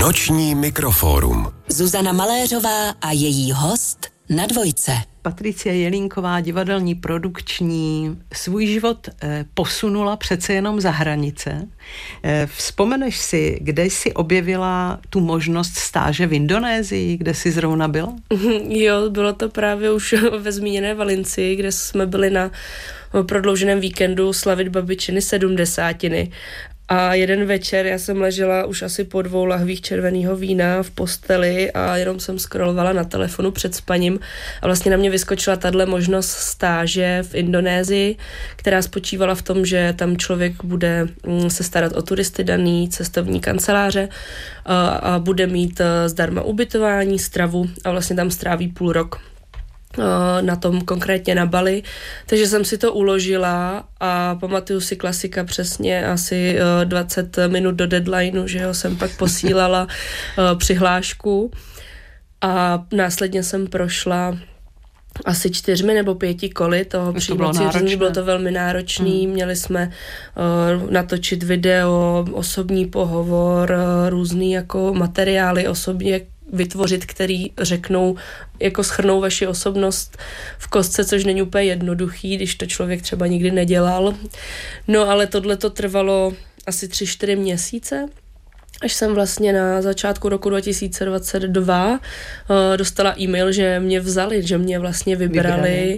Noční mikrofórum. Zuzana Maléřová a její host na Dvojce. Patricie Jelínková, divadelní produkční, svůj život posunula přece jenom za hranice. Vzpomeneš si, kde jsi objevila tu možnost stáže v Indonésii, kde jsi zrovna byla? Jo, bylo to právě už ve zmíněné Valencii, kde jsme byli na prodlouženém víkendu slavit babičiny 70. A jeden večer já jsem ležela už asi po 2 lahvích červeného vína v posteli a jenom jsem scrollovala na telefonu před spaním a vlastně na mě vyskočila tahle možnost stáže v Indonésii, která spočívala v tom, že tam člověk bude se starat o turisty daný, cestovní kanceláře a bude mít zdarma ubytování, stravu a vlastně tam stráví půl rok. Na tom konkrétně na Bali, takže jsem si to uložila a pamatuju si klasika přesně asi 20 minut do deadlineu, že jo, jsem pak posílala přihlášku a následně jsem prošla asi 4 nebo 5 koly toho přijímacího řízení, bylo to velmi náročný, měli jsme natočit video, osobní pohovor, různý jako materiály osobně vytvořit, který řeknou, jako shrnou vaši osobnost v kostce, což není úplně jednoduchý, když to člověk třeba nikdy nedělal. No ale tohle to trvalo asi 3-4 měsíce, až jsem vlastně na začátku roku 2022 dostala e-mail, že mě vzali, že mě vlastně vybrali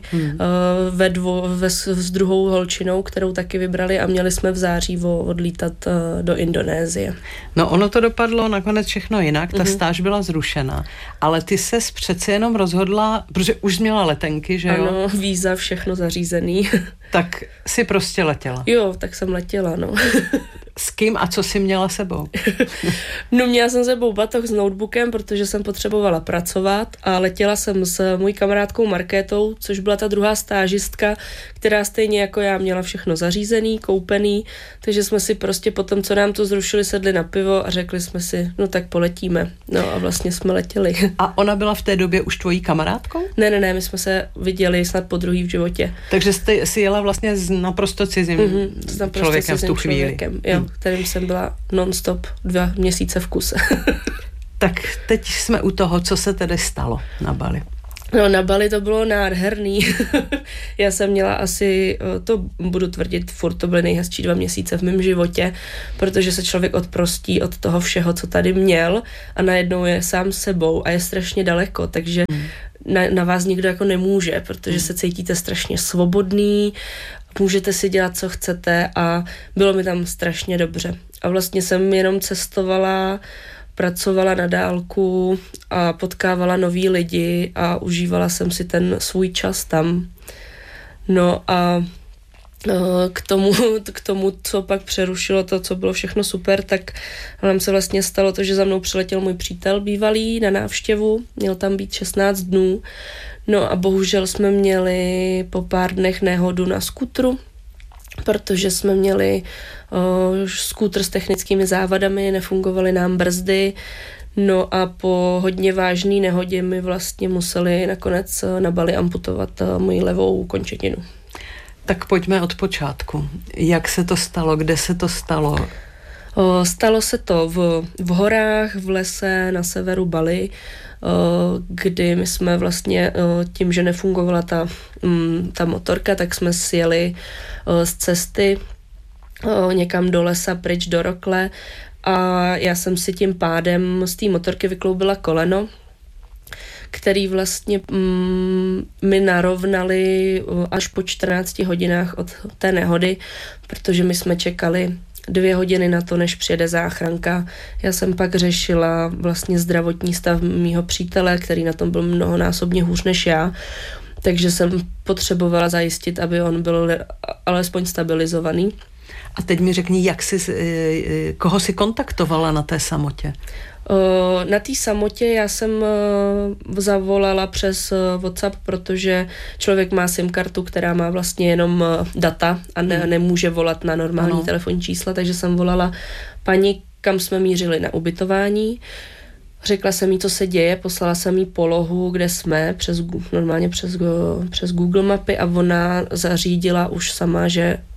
s druhou holčinou, kterou taky vybrali a měli jsme v září odlítat do Indonésie. No ono to dopadlo nakonec všechno jinak, ta stáž byla zrušena, ale ty ses přece jenom rozhodla, protože už jsi měla letenky, že jo? Ano, víza, všechno zařízený. Tak si prostě letěla. Jo, tak jsem letěla, no. S kým a co jsi měla sebou? No měla jsem sebou batoh s notebookem, protože jsem potřebovala pracovat a letěla jsem s mojí kamarádkou Markétou, což byla ta druhá stážistka, která stejně jako já měla všechno zařízený, koupený, takže jsme si prostě potom, co nám to zrušili, sedli na pivo a řekli jsme si, no tak poletíme. No a vlastně jsme letěli. A ona byla v té době už tvojí kamarádkou? Ne, my jsme se viděli snad podruhý v životě. Takže jsi jela vlastně s naprosto cizím člověkem v tu chvíli. Jo, kterým jsem byla non-stop 2 měsíce v kuse. Tak teď jsme u toho, co se tedy stalo na Bali. No na Bali to bylo nádherný. Já jsem měla asi, to budu tvrdit, furt to byly nejhezčí 2 měsíce v mém životě, protože se člověk odprostí od toho všeho, co tady měl a najednou je sám sebou a je strašně daleko, takže na vás nikdo jako nemůže, protože se cítíte strašně svobodný, můžete si dělat, co chcete a bylo mi tam strašně dobře. A vlastně jsem jenom cestovala, pracovala na dálku a potkávala nový lidi a užívala jsem si ten svůj čas tam. No a k tomu, co pak přerušilo to, co bylo všechno super, tak nám se vlastně stalo to, že za mnou přiletěl můj přítel bývalý na návštěvu, měl tam být 16 dnů, no a bohužel jsme měli po pár dnech nehodu na skútru, protože jsme měli skútr s technickými závadami, nefungovaly nám brzdy, no a po hodně vážné nehodě mi vlastně museli nakonec na Bali amputovat moji levou končetinu. Tak pojďme od počátku. Jak se to stalo? Kde se to stalo? Stalo se to v horách, v lese na severu Bali, kdy my jsme vlastně tím, že nefungovala ta motorka, tak jsme sjeli z cesty někam do lesa, pryč do rokle a já jsem si tím pádem z té motorky vykloubila koleno, který vlastně mi narovnali až po 14 hodinách od té nehody, protože my jsme čekali 2 hodiny na to, než přijede záchranka. Já jsem pak řešila vlastně zdravotní stav mýho přítele, který na tom byl mnohonásobně hůř než já, takže jsem potřebovala zajistit, aby on byl alespoň stabilizovaný. A teď mi řekni, koho jsi kontaktovala na té samotě? Na té samotě já jsem zavolala přes WhatsApp, ano. Člověk má SIM kartu, která má vlastně jenom data a nemůže volat na normální telefonní čísla, takže jsem volala paní, kam jsme mířili na ubytování. Řekla jsem jí, co se děje, poslala jsem jí polohu, kde jsme, normálně přes Google mapy a ona zařídila už sama, že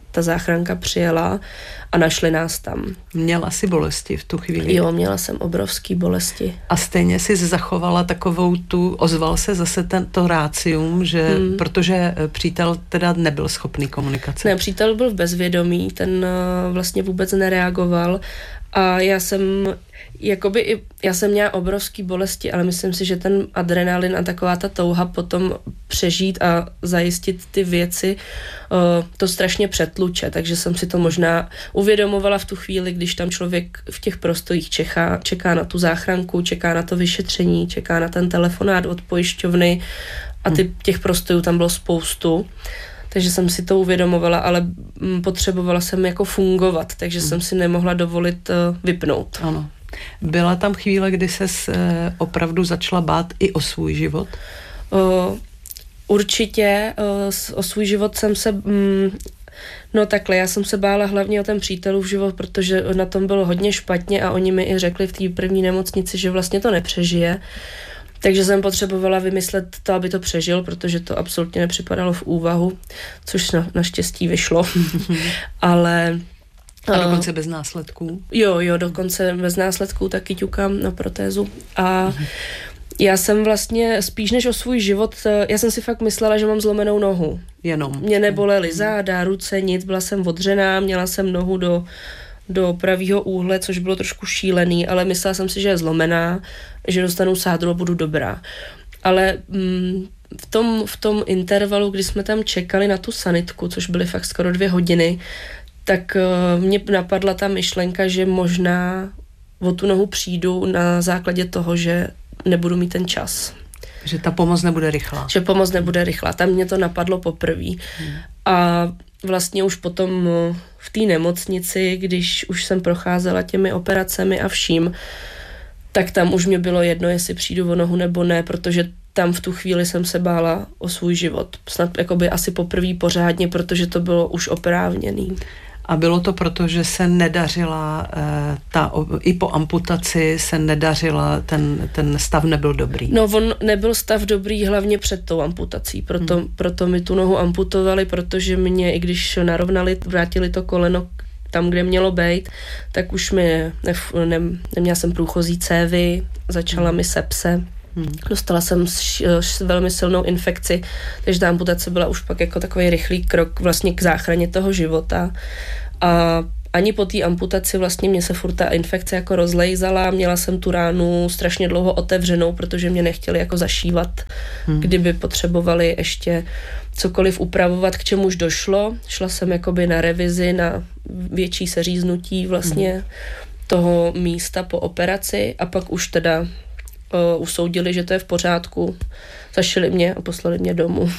ta záchranka přijela a našli nás tam. Měla jsi bolesti v tu chvíli? Jo, měla jsem obrovský bolesti. A stejně jsi zachovala takovou ozval se zase to rácium, že protože přítel teda nebyl schopný komunikace. Ne, přítel byl v bezvědomí, ten vlastně vůbec nereagoval a já jsem měla obrovský bolesti, ale myslím si, že ten adrenalin a taková ta touha potom přežít a zajistit ty věci, to strašně přetluče, takže jsem si to možná uvědomovala v tu chvíli, když tam člověk v těch prostojích čeká na tu záchranku, čeká na to vyšetření, čeká na ten telefonát od pojišťovny a těch prostojů tam bylo spoustu. Takže jsem si to uvědomovala, ale potřebovala jsem jako fungovat, takže jsem si nemohla dovolit vypnout. Ano. Byla tam chvíle, kdy ses opravdu začala bát i o svůj život? Určitě o svůj život jsem se... No takhle, já jsem se bála hlavně o ten přítelův život, protože na tom bylo hodně špatně a oni mi i řekli v té první nemocnici, že vlastně to nepřežije. Takže jsem potřebovala vymyslet to, aby to přežil, protože to absolutně nepřipadalo v úvahu, což naštěstí vyšlo. Ale... A dokonce bez následků? Jo, dokonce bez následků taky ťukám na protézu. A já jsem vlastně spíš než o svůj život, já jsem si fakt myslela, že mám zlomenou nohu. Jenom. Mě nebolely záda, ruce, nic, byla jsem odřená, měla jsem nohu do pravýho úhle, což bylo trošku šílený, ale myslela jsem si, že je zlomená, že dostanu sádru a budu dobrá. Ale v tom intervalu, kdy jsme tam čekali na tu sanitku, což byly fakt skoro 2 hodiny, tak mě napadla ta myšlenka, že možná o tu nohu přijdu na základě toho, že nebudu mít ten čas. Že ta pomoc nebude rychlá. Že pomoc nebude rychlá. Tam mě to napadlo poprvé. A vlastně už potom v té nemocnici, když už jsem procházela těmi operacemi a vším, tak tam už mě bylo jedno, jestli přijdu o nohu nebo ne, protože tam v tu chvíli jsem se bála o svůj život. Snad jakoby asi poprvé pořádně, protože to bylo už oprávněný. A bylo to proto, že se nedařila, i po amputaci se nedařila, ten stav nebyl dobrý. No, on nebyl stav dobrý hlavně před tou amputací, proto mi tu nohu amputovali, protože mě, i když narovnali, vrátili to koleno tam, kde mělo být, tak už neměla jsem průchozí cévy, začala mi sepse. Dostala jsem velmi silnou infekci, takže ta amputace byla už pak jako takový rychlý krok vlastně k záchraně toho života. A ani po té amputaci vlastně mě se furt ta infekce jako rozlejzala, měla jsem tu ránu strašně dlouho otevřenou, protože mě nechtěli jako zašívat, kdyby potřebovali ještě cokoliv upravovat, k čemu už došlo. Šla jsem jakoby na revizi, na větší seříznutí vlastně toho místa po operaci a pak už teda usoudili, že to je v pořádku, zašili mě a poslali mě domů.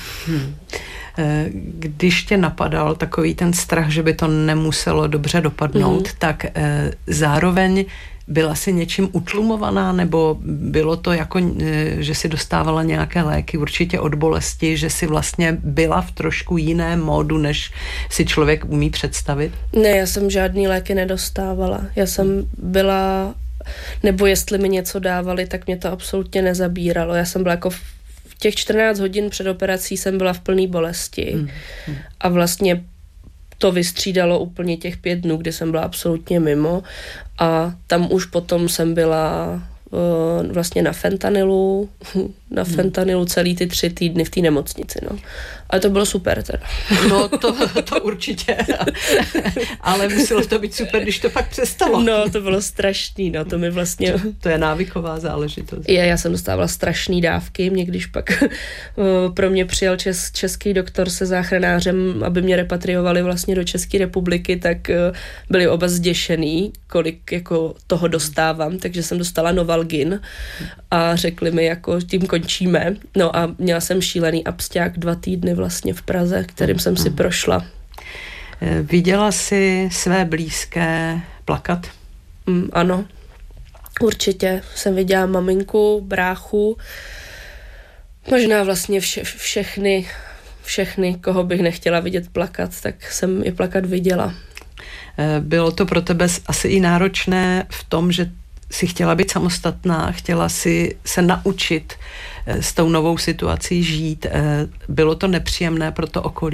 Když tě napadal takový ten strach, že by to nemuselo dobře dopadnout, tak zároveň byla si něčím utlumovaná, nebo bylo to jako, že si dostávala nějaké léky určitě od bolesti, že si vlastně byla v trošku jiném módu, než si člověk umí představit? Ne, já jsem žádný léky nedostávala. Já jsem byla, nebo jestli mi něco dávali, tak mě to absolutně nezabíralo. Já jsem byla jako v těch 14 hodin před operací jsem byla v plné bolesti a vlastně to vystřídalo úplně těch 5 dnů, kdy jsem byla absolutně mimo a tam už potom jsem byla vlastně na fentanylu celý ty 3 týdny v té nemocnici, no. Ale to bylo super teda. No to určitě, ale muselo to být super, když to pak přestalo. No to bylo strašný, no to mi vlastně... To je návyková záležitost. Já jsem dostávala strašný dávky, mě když pak pro mě přijel český doktor se záchranářem, aby mě repatriovali vlastně do České republiky, tak byli oba zděšený, kolik jako toho dostávám, takže jsem dostala Novalgin a řekli mi jako tím končíme. No a měla jsem šílený absťák 2 týdny vlastně v Praze, kterým jsem si prošla. Viděla jsi své blízké plakat? Ano, určitě. Jsem viděla maminku, bráchu, možná vlastně všechny, koho bych nechtěla vidět plakat, tak jsem i plakat viděla. Bylo to pro tebe asi i náročné v tom, že si chtěla být samostatná, chtěla si se naučit s tou novou situací žít. Bylo to nepříjemné pro to okolí?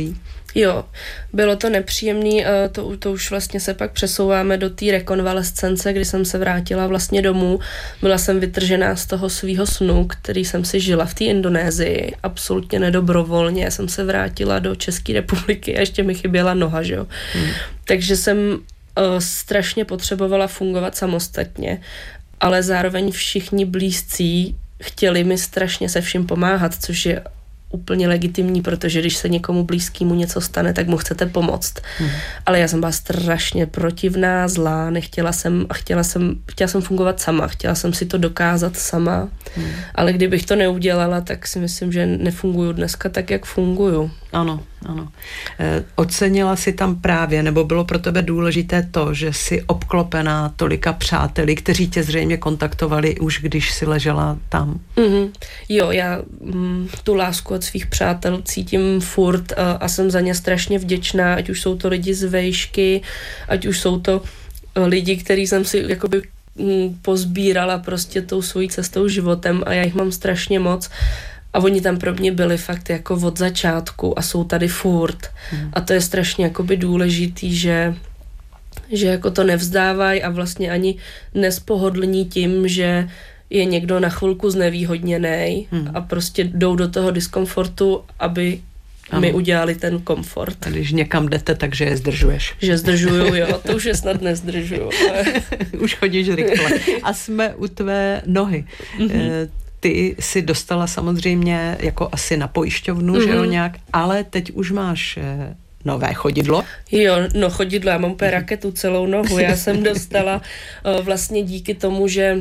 Jo, bylo to nepříjemný, to už vlastně se pak přesouváme do té rekonvalescence, kdy jsem se vrátila vlastně domů. Byla jsem vytržená z toho svýho snu, který jsem si žila v té Indonésii. Absolutně nedobrovolně jsem se vrátila do České republiky a ještě mi chyběla noha, že jo. Takže jsem strašně potřebovala fungovat samostatně, ale zároveň všichni blízcí chtěli mi strašně se vším pomáhat, což je úplně legitimní, protože když se někomu blízkému něco stane, tak mu chcete pomoct. Ale já jsem byla strašně protivná, zlá, chtěla jsem fungovat sama, chtěla jsem si to dokázat sama, ale kdybych to neudělala, tak si myslím, že nefunguju dneska tak, jak funguju. Ano. Ocenila si tam právě, nebo bylo pro tebe důležité to, že jsi obklopená tolika přáteli, kteří tě zřejmě kontaktovali už, když jsi ležela tam? Jo, já tu lásku od svých přátel cítím furt a jsem za ně strašně vděčná, ať už jsou to lidi z vejšky, ať už jsou to lidi, který jsem si jakoby pozbírala prostě tou svojí cestou životem a já jich mám strašně moc. A oni tam pro mě byli fakt jako od začátku a jsou tady furt. A to je strašně jakoby důležitý, že jako to nevzdávají a vlastně ani nespohodlní tím, že je někdo na chvilku znevýhodněnej a prostě jdou do toho diskomfortu, aby mi udělali ten komfort. A když někam jdete, takže je zdržuješ. Že zdržuju, jo, to už je snad nezdržuju. Ale... Už chodíš rychle. A jsme u tvé nohy. Ty si dostala samozřejmě jako asi na pojišťovnu, že jo, nějak, ale teď už máš nové chodidlo. Jo, no chodidlo, já mám úplně raketu celou nohu. Já jsem dostala vlastně díky tomu, že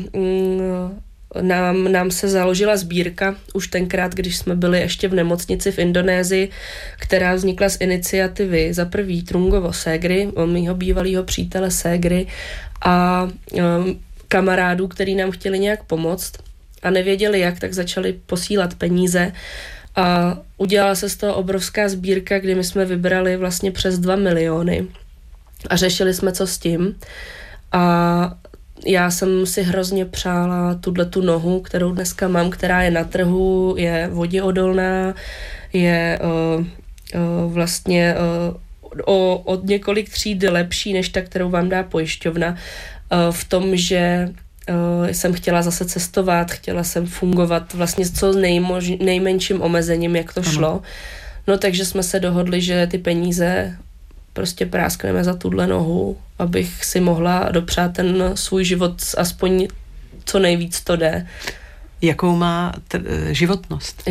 nám se založila sbírka už tenkrát, když jsme byli ještě v nemocnici v Indonésii, která vznikla z iniciativy za prvý Trungovo Ségry, mýho bývalého přítele Ségry a kamarádů, který nám chtěli nějak pomoct a nevěděli jak, tak začali posílat peníze a udělala se z toho obrovská sbírka, kdy my jsme vybrali vlastně přes 2 miliony a řešili jsme, co s tím. A já jsem si hrozně přála tu nohu, kterou dneska mám, která je na trhu, je voděodolná, je vlastně od několik tříd lepší, než ta, kterou vám dá pojišťovna, v tom, že jsem chtěla zase cestovat, chtěla jsem fungovat vlastně s co nejmenším omezením, jak to šlo. No takže jsme se dohodli, že ty peníze prostě práskneme za tuhle nohu, abych si mohla dopřát ten svůj život aspoň co nejvíc to jde. Jakou má životnost?